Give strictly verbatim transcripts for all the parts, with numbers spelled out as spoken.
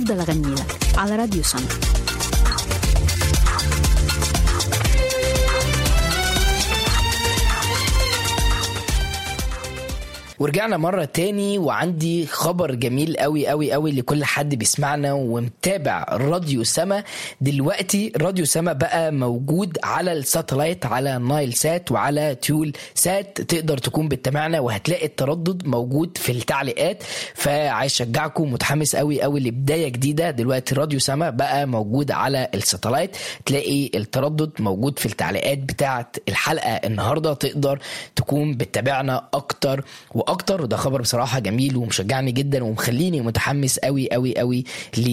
هفضل أغني لك على راديو سما. ورجعنا مرة تاني، وعندي خبر جميل قوي قوي قوي لكل حد بيسمعنا ومتابع راديو سما. دلوقتي راديو سما بقى موجود على الساتلايت، على نايل سات وعلى تيول سات، تقدر تكون بتتابعنا وهتلاقي التردد موجود في التعليقات. فعايز اشجعكم، متحمس قوي قوي لبداية جديدة. دلوقتي راديو سما بقى موجود على الساتلايت، تلاقي التردد موجود في التعليقات بتاعت الحلقة النهاردة، تقدر تكون بتتابعنا اكتر واكتر. وده خبر بصراحة جميل ومشجعني جدا ومخليني متحمس قوي قوي قوي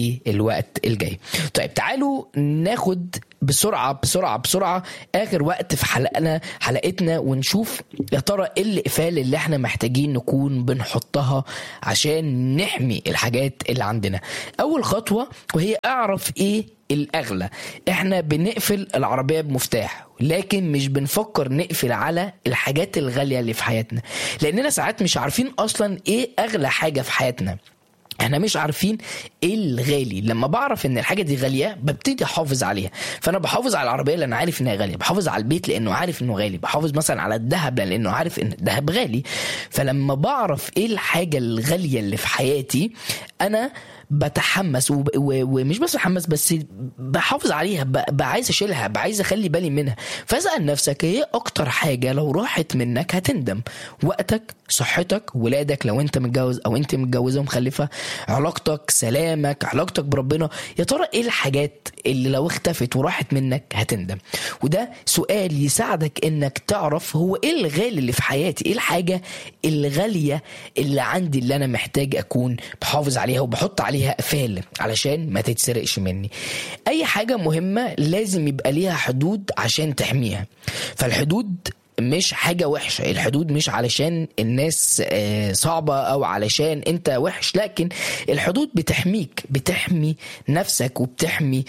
للوقت الجاي. طيب تعالوا ناخد بسرعة بسرعة بسرعة آخر وقت في حلقنا حلقتنا ونشوف يا ترى ايه الإقفال اللي احنا محتاجين نكون بنحطها عشان نحمي الحاجات اللي عندنا. أول خطوة وهي أعرف ايه الأغلى. احنا بنقفل العربية بمفتاح، لكن مش بنفكر نقفل على الحاجات الغالية اللي في حياتنا، لأننا ساعات مش عارفين أصلا ايه أغلى حاجة في حياتنا. احنا مش عارفين ايه الغالي. لما بعرف ان الحاجه دي غاليه ببتدي احافظ عليها. فانا بحافظ على العربيه لان عارف انها غاليه، بحافظ على البيت لانه عارف انه غالي، بحافظ مثلا على الذهب لانه عارف ان الذهب غالي. فلما بعرف ايه الحاجه الغاليه اللي في حياتي انا بتحمس وب... و... ومش بس بتحمس، بس بحافظ عليها، ب... بعايز اشيلها، بعايز اخلي بالي منها. فاسأل نفسك ايه اكتر حاجة لو راحت منك هتندم؟ وقتك، صحتك، ولادك لو انت متجوز او انت متجوزة ومخلفة، علاقتك، سلامك، علاقتك بربنا. يا ترى ايه الحاجات اللي لو اختفت وراحت منك هتندم؟ وده سؤال يساعدك انك تعرف هو ايه الغالي اللي في حياتي، ايه الحاجة الغالية اللي عندي اللي انا محتاج اكون بحافظ عليها وبحط عليها قفال علشان ما تتسرقش مني. اي حاجة مهمة لازم يبقى ليها حدود عشان تحميها. فالحدود مش حاجة وحشة، الحدود مش علشان الناس صعبة او علشان انت وحش، لكن الحدود بتحميك، بتحمي نفسك وبتحمي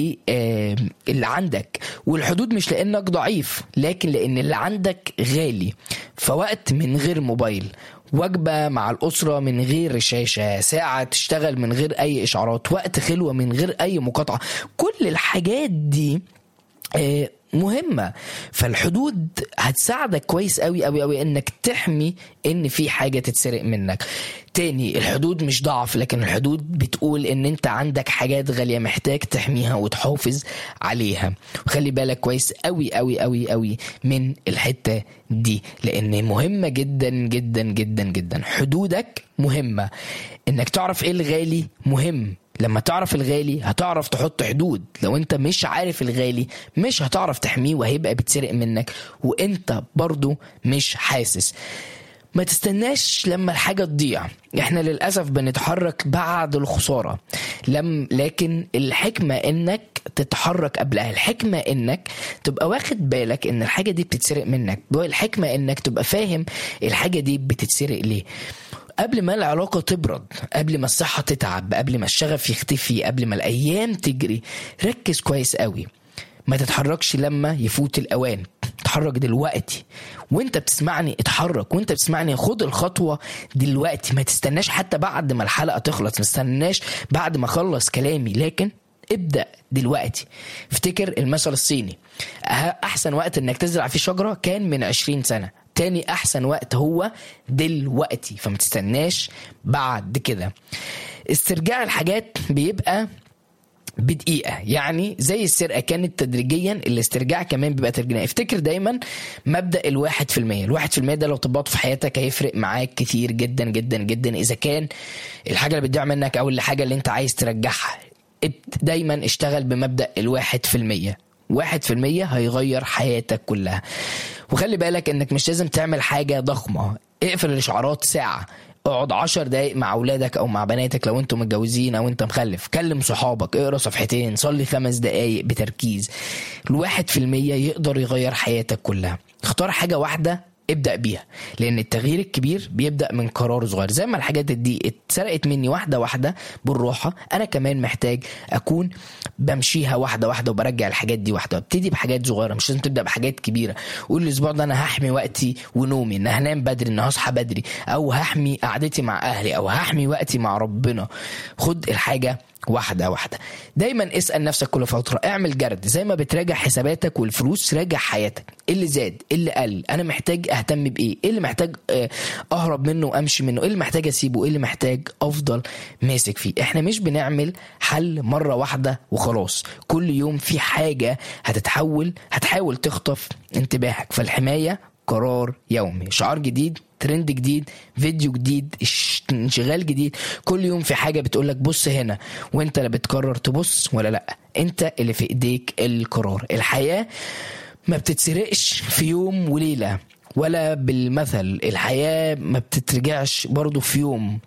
اللي عندك. والحدود مش لانك ضعيف، لكن لان اللي عندك غالي. فوقت من غير موبايل، وجبة مع الأسرة من غير شاشة، ساعة تشتغل من غير أي إشعارات، وقت خلوة من غير أي مقاطعة، كل الحاجات دي مهمة. فالحدود هتساعدك كويس قوي قوي قوي انك تحمي ان في حاجة تتسرق منك. تاني، الحدود مش ضعف، لكن الحدود بتقول ان انت عندك حاجات غالية محتاج تحميها وتحافظ عليها. وخلي بالك كويس قوي قوي قوي قوي من الحتة دي، لان مهمة جدا جدا جدا جدا. حدودك مهمة، انك تعرف ايه الغالي مهم. لما تعرف الغالي هتعرف تحط حدود. لو انت مش عارف الغالي مش هتعرف تحميه وهيبقى بيتسرق منك وانت برضو مش حاسس. ما تستناش لما الحاجة تضيع. احنا للأسف بنتحرك بعد الخسارة، لم لكن الحكمة انك تتحرك قبلها. الحكمة انك تبقى واخد بالك ان الحاجة دي بتتسرق منك. الحكمة انك تبقى فاهم الحاجة دي بتتسرق ليه. قبل ما العلاقة تبرد، قبل ما الصحة تتعب، قبل ما الشغف يختفي، قبل ما الأيام تجري، ركز كويس قوي. ما تتحركش لما يفوت الأوان، اتحرك دلوقتي. وانت بتسمعني اتحرك، وانت بتسمعني خد الخطوة دلوقتي. ما تستناش حتى بعد ما الحلقة تخلص، ما تستناش بعد ما خلص كلامي، لكن ابدأ دلوقتي. افتكر المثل الصيني، أحسن وقت انك تزرع فيه شجرة كان من عشرين سنة. تاني أحسن وقت هو دلوقتي، فما تستناش بعد كده. استرجاع الحاجات بيبقى بدقيقة، يعني زي السرقة كانت تدريجيا، الاسترجاع كمان بيبقى تدريجيا. افتكر دايما مبدأ الواحد في المية. الواحد في المية ده لو طبقته في حياتك هيفرق معاك كتير جدا جدا جدا. إذا كان الحاجة اللي بتضيع منك أو الحاجة اللي انت عايز ترجعها، دايما اشتغل بمبدأ الواحد في المية. واحد في المية هيغير حياتك كلها. وخلي بالك انك مش لازم تعمل حاجة ضخمة. اقفل الاشعارات ساعة، اقعد عشر دقايق مع اولادك او مع بناتك لو انتم متجوزين او انت مخلف، كلم صحابك، اقرا صفحتين، صلي خمس دقايق بتركيز. الواحد في المية يقدر يغير حياتك كلها. اختار حاجة واحدة ابدأ بيها، لأن التغيير الكبير بيبدأ من قرار صغير. زي ما الحاجات دي اتسرقت مني واحدة واحدة بالراحة، أنا كمان محتاج أكون بمشيها واحدة واحدة وبرجع الحاجات دي واحدة. ابتدي بحاجات صغيرة، مش لازم تبدأ بحاجات كبيرة. قول الأسبوع ده أنا هحمي وقتي ونومي، إن هنام بدري، إن هصحى بدري، أو هحمي قعدتي مع أهلي، أو هحمي وقتي مع ربنا. خد الحاجة واحدة واحدة. دايما اسأل نفسك كل فترة، اعمل جرد زي ما بتراجع حساباتك والفلوس، راجع حياتك. ايه اللي زاد؟ ايه اللي قل؟ انا محتاج اهتم بايه؟ ايه اللي محتاج اهرب منه وامشي منه؟ ايه اللي محتاج اسيبه؟ ايه اللي محتاج افضل ماسك فيه؟ احنا مش بنعمل حل مرة واحدة وخلاص، كل يوم في حاجة هتتحول هتحاول تخطف انتباهك. فالحماية قرار يومي، شعار جديد، ترند جديد، فيديو جديد، انشغال جديد. كل يوم في حاجة بتقولك بص هنا، وانت اللي بتقرر تبص ولا لا. انت اللي في ايديك القرار. الحياة ما بتتسرقش في يوم وليلة ولا بالمثل، الحياة ما بتترجعش برضو في يوم.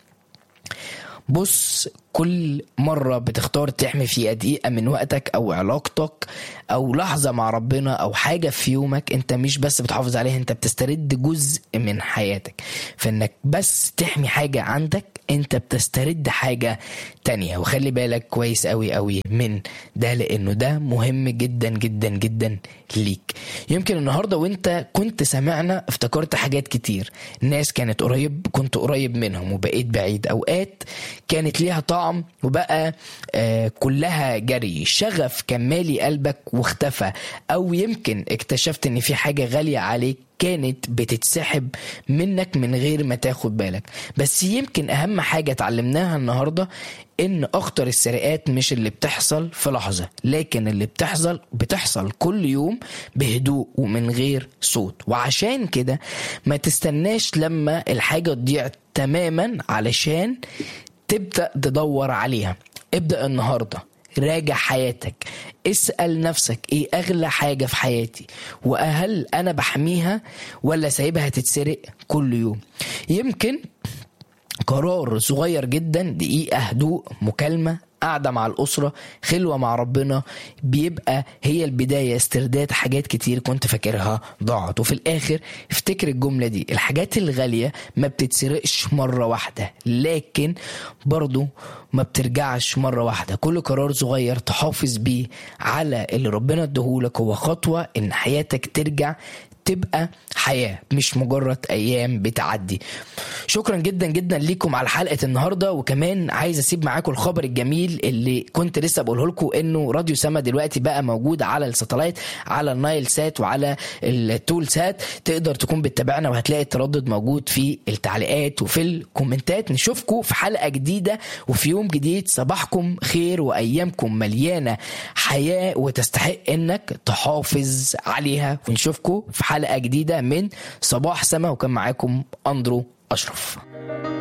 بص، كل مرة بتختار تحمي فيها دقيقة من وقتك أو علاقتك أو لحظة مع ربنا أو حاجة في يومك، أنت مش بس بتحافظ عليها، أنت بتسترد جزء من حياتك. فإنك بس تحمي حاجة عندك، أنت بتسترد حاجة تانية. وخلي بالك كويس قوي قوي من ده، لأنه ده مهم جدا جدا جدا ليك. يمكن النهاردة وانت كنت سمعنا افتكرت حاجات كتير، ناس كانت قريب كنت قريب منهم وبقيت بعيد، أوقات كانت ليها طعم وبقى آه كلها جري، شغف كان مالي قلبك واختفى، أو يمكن اكتشفت ان في حاجة غالية عليك كانت بتتسحب منك من غير ما تاخد بالك. بس يمكن أهم حاجة اتعلمناها النهاردة إن أخطر السرقات مش اللي بتحصل في لحظة، لكن اللي بتحصل بتحصل كل يوم بهدوء ومن غير صوت. وعشان كده ما تستناش لما الحاجة تضيع تماما علشان تبدأ تدور عليها. ابدأ النهاردة، راجع حياتك، اسأل نفسك ايه اغلى حاجة في حياتي، وهل انا بحميها ولا سايبها تتسرق كل يوم. يمكن قرار صغير جدا، دقيقة هدوء، مكالمة، قاعدة مع الأسرة، خلوة مع ربنا، بيبقى هي البداية استرداد حاجات كتير كنت فاكرها ضاعت. وفي الآخر افتكر الجملة دي، الحاجات الغالية ما بتتسرقش مرة واحدة، لكن برضو ما بترجعش مرة واحدة. كل قرار صغير تحافظ بيه على اللي ربنا ادهولك هو خطوة ان حياتك ترجع تبقى حياة مش مجرد أيام بتعدي. شكرا جدا جدا ليكم على حلقة النهاردة. وكمان عايز أسيب معاكم الخبر الجميل اللي كنت لسه بقوله لكم، إنه راديو سما دلوقتي بقى موجود على الساتلايت، على النايل سات وعلى التول سات. تقدر تكون بتتابعنا وهتلاقي التردد موجود في التعليقات وفي الكومنتات. نشوفكم في حلقة جديدة وفي يوم جديد. صباحكم خير وأيامكم مليانة حياة وتستحق إنك تحافظ عليها. ونشوفكم في حلقة جديدة من صباح سما، وكان معاكم أندرو أشرف.